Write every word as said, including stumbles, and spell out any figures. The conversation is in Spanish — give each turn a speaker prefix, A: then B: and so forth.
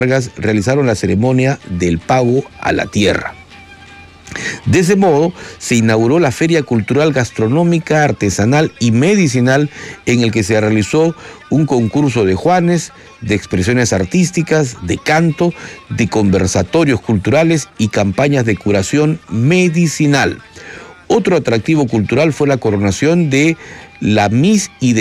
A: realizaron la ceremonia del pago a la tierra. De ese modo, se inauguró la Feria Cultural Gastronómica, Artesanal y Medicinal, en el que se realizó un concurso de juanes, de expresiones artísticas, de canto, de conversatorios culturales y campañas de curación medicinal. Otro atractivo cultural fue la coronación de la Miss